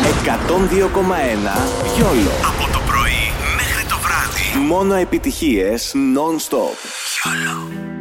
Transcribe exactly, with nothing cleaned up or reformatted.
εκατόν δύο κόμμα ένα Γιόλο. Από το πρωί μέχρι το βράδυ. Μόνο επιτυχίες non-stop. Γιόλο.